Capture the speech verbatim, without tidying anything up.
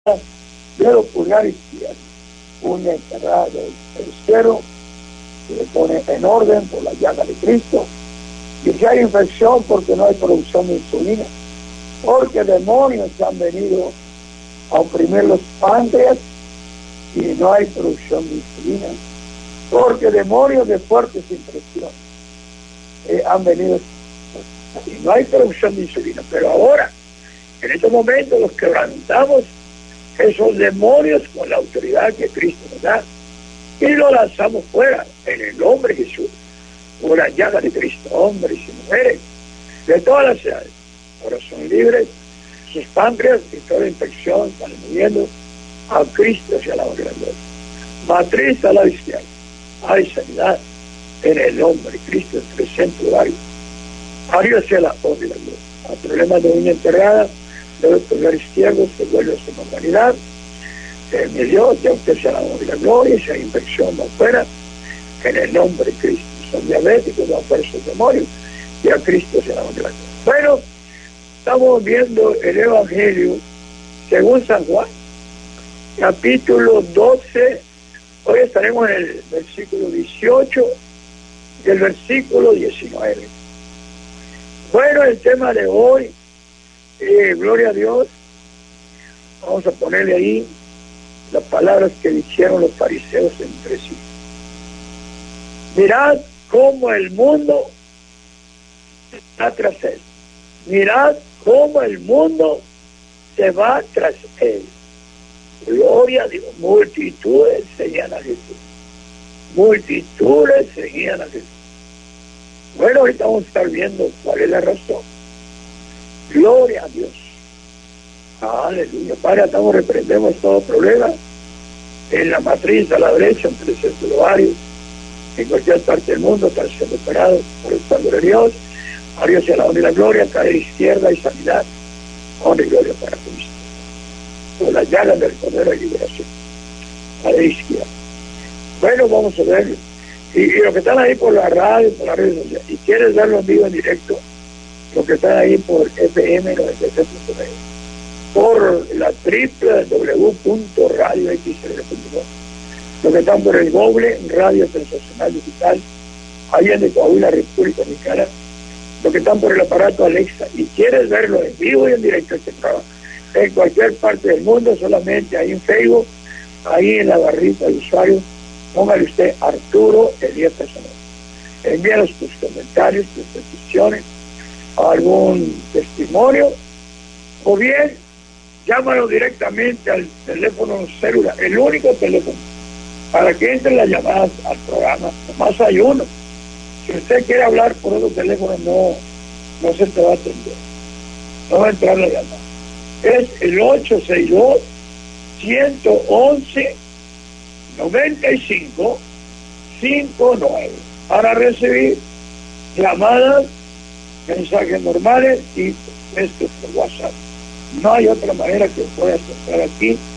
dedo pulgar izquierdo, uña enterrada del tercero, se le pone en orden por la llaga de Cristo. Y si hay infección, porque no hay producción de insulina, porque demonios han venido a oprimir los páncreas y no hay producción de insulina, porque demonios de fuertes impresiones eh, han venido y no hay producción de insulina. Pero ahora, en estos momentos, los quebrantamos esos demonios con la autoridad que Cristo nos da y los lanzamos fuera en el nombre de Jesús, por la llaga de Cristo. Hombres y mujeres de todas las edades ahora son libres, sus páncreas y toda infección están muriendo a Cristo hacia la gloria. Matriz a la izquierda, hay sanidad en el nombre de Cristo, el presente horario. Arios hacia la gloria. A problemas de uña enterrada, dedo pulgar izquierdo, se vuelve a su normalidad. Eh, mi Dios, ya usted sea la gloria y la gloria, si hay infección va afuera, en el nombre de Cristo. Son diabéticos, va afuera esos demonios, y a Cristo sea la gloria y la gloria. Bueno, estamos viendo el Evangelio según San Juan, capítulo doce. Hoy estaremos en el versículo dieciocho y el versículo diecinueve. Bueno, el tema de hoy, eh, gloria a Dios, vamos a ponerle ahí las palabras que dijeron los fariseos entre sí. Mirad cómo el mundo está tras él. Mirad cómo el mundo se va tras él. Gloria a Dios. Multitudes seguían a Jesús. Multitudes seguían a Jesús. Bueno, ahorita vamos a estar viendo cuál es la razón. Gloria a Dios. Aleluya. Padre, estamos, reprendemos todo problema en la matriz a la derecha, entre el centro del ovario, en cualquier parte del mundo, está siendo operado por el Padre de Dios. A Dios sea la honra y la gloria, caer izquierda y sanidad. Honra y gloria para Cristo. Por las llagas del poder de liberación. A la izquierda. Bueno, vamos a ver. Y, y los que están ahí por la radio, por las redes sociales, y quieres verlo en vivo, en directo, los que están ahí por F M noventa y seis punto nueve, por la w w w punto radio x r punto com, los que están por el Google, Radio Sensacional Digital, allá en Coahuila, República Dominicana, los que están por el aparato Alexa, y quieres verlo en vivo y en directo este programa, en cualquier parte del mundo, solamente ahí en Facebook, ahí en la barrita de usuario, póngale usted Arturo Elías Personal. Envíanos tus comentarios, tus peticiones, algún testimonio, o bien llámalo directamente al teléfono celular, el único teléfono para que entren las llamadas al programa. Nomás hay uno. Si usted quiere hablar por otro teléfono, no, no se te va a atender, no va a entrar la llamada. Es el ocho seis dos, uno uno uno, nueve cinco cinco nueve para recibir llamadas, mensajes normales y esto por WhatsApp. No hay otra manera que puedas entrar aquí